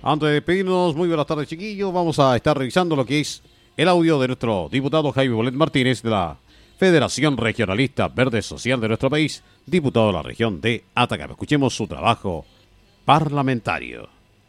Antes de despedirnos, muy buenas tardes, chiquillos. Vamos a estar revisando lo que es el audio de nuestro diputado Jaime Mulet Martínez de la Federación Regionalista Verde Social de nuestro país, diputado de la región de Atacama. Escuchemos su trabajo parlamentario.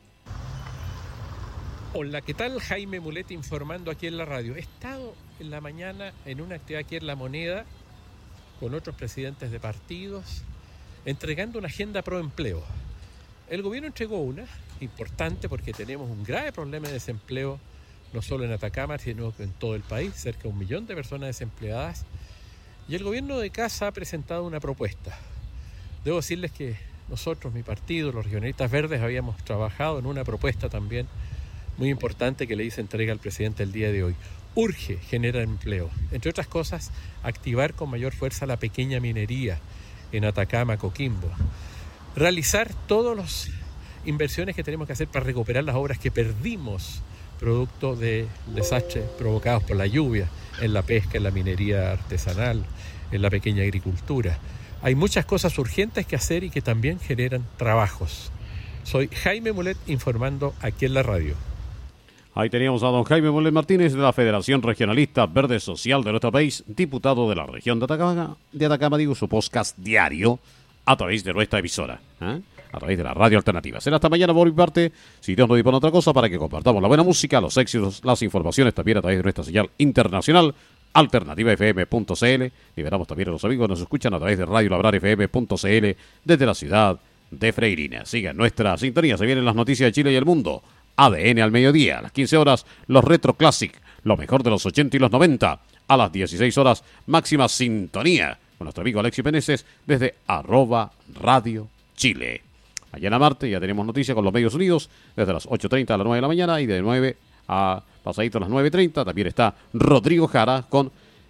Hola, ¿qué tal? Jaime Mulet informando aquí en la radio. He estado en la mañana en una actividad aquí en La Moneda con otros presidentes de partidos, entregando una agenda pro empleo. El gobierno entregó una importante porque tenemos un grave problema de desempleo, no solo en Atacama, sino en todo el país, cerca de 1 millón de personas desempleadas. Y el gobierno de Casa ha presentado una propuesta. Debo decirles que nosotros, mi partido, los regionalistas verdes, habíamos trabajado en una propuesta también muy importante que le hice entrega al presidente el día de hoy. Urge generar empleo. Entre otras cosas, activar con mayor fuerza la pequeña minería en Atacama, Coquimbo. Realizar todas las inversiones que tenemos que hacer para recuperar las obras que perdimos producto de desastres provocados por la lluvia en la pesca, en la minería artesanal, en la pequeña agricultura. Hay muchas cosas urgentes que hacer y que también generan trabajos. Soy Jaime Mulet informando aquí en la radio. Ahí teníamos a don Jaime Mulet Martínez de la Federación Regionalista Verde Social de nuestro país, diputado de la región de Atacama, su podcast diario a través de nuestra emisora, a través de la radio alternativa. Será hasta mañana por mi parte, si Dios nos dispone otra cosa, para que compartamos la buena música, los éxitos, las informaciones también a través de nuestra señal internacional, alternativafm.cl. Liberamos también a los amigos que nos escuchan a través de Radio LabrarFM.cl desde la ciudad de Freirina. Sigan nuestra sintonía, se vienen las noticias de Chile y el mundo. ADN al mediodía, a las 15 horas, los Retro Classic, lo mejor de los 80 y los 90. A las 16 horas, máxima sintonía con nuestro amigo Alexis Meneses desde @Radio Chile. Mañana martes ya tenemos noticias con los Medios Unidos desde las 8:30 a las 9 de la mañana y de 9 a pasadito a las 9:30. También está Rodrigo Jara con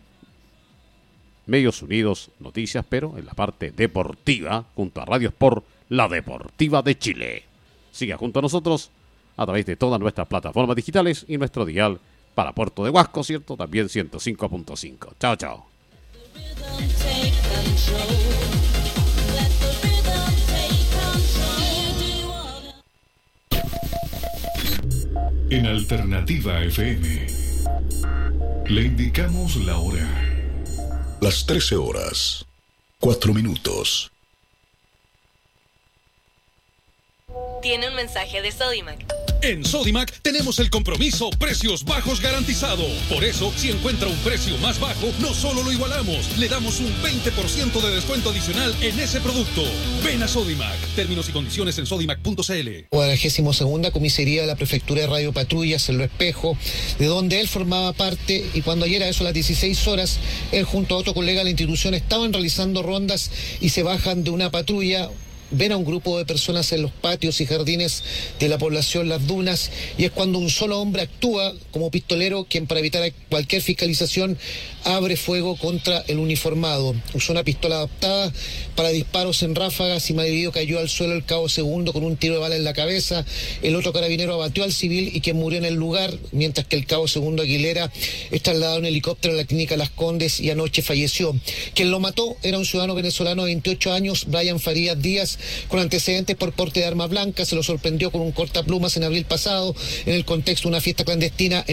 Medios Unidos Noticias, pero en la parte deportiva, junto a Radio Sport, la Deportiva de Chile. Siga junto a nosotros a través de todas nuestras plataformas digitales y nuestro dial para Puerto de Huasco, ¿cierto? También 105.5. Chao, chao. En Alternativa FM le indicamos la hora. Las 13 horas, 4 minutos. Tiene un mensaje de Sodimac. En Sodimac tenemos el compromiso precios bajos garantizado. Por eso, si encuentra un precio más bajo, no solo lo igualamos, le damos un 20% de descuento adicional en ese producto. Ven a Sodimac. Términos y condiciones en sodimac.cl. 42ª Comisaría de la Prefectura de Radio Patrullas en Lo Espejo, de donde él formaba parte, y cuando ayer a eso a las 16 horas, él junto a otro colega de la institución estaban realizando rondas y se bajan de una patrulla. Ven a un grupo de personas en los patios y jardines de la población Las Dunas, y es cuando un solo hombre actúa como pistolero, quien para evitar cualquier fiscalización abre fuego contra el uniformado. Usó una pistola adaptada para disparos en ráfagas y malherido cayó al suelo el cabo segundo con un tiro de bala en la cabeza. El otro carabinero abatió al civil y quien murió en el lugar, mientras que el cabo segundo Aguilera es trasladado en helicóptero a la clínica Las Condes y anoche falleció. Quien lo mató era un ciudadano venezolano de 28 años, Brian Farías Díaz, con antecedentes por porte de arma blanca. Se lo sorprendió con un cortaplumas en abril pasado en el contexto de una fiesta clandestina